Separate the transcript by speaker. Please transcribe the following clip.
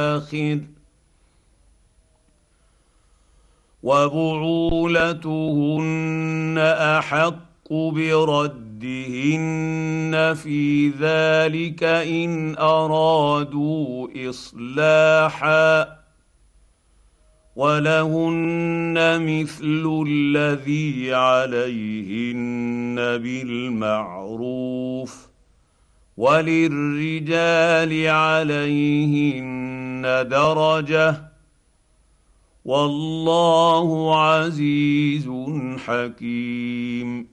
Speaker 1: الآخر وبعولتهن أحق بردهن في ذلك إن أرادوا إصلاحا ولهن مثل الذي عليهن بالمعروف وللرجال عليهن درجة والله عزيز حكيم.